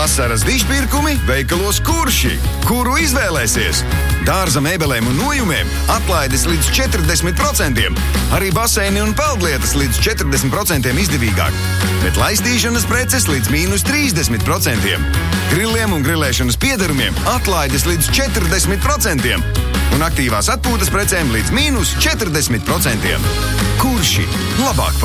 Vasaras dižpirkumi veikalos Kurši. Kuru izvēlēsies? Dārza mēbelēm un nojumiem atlaides līdz 40%. Arī baseini un peldlietas līdz 40% izdevīgāk. Bet laistīšanas preces līdz -30%. Grilliem un grilēšanas piedarumiem atlaides līdz 40%. Un aktīvās atpūtas precēm līdz -40%. Kurši labāk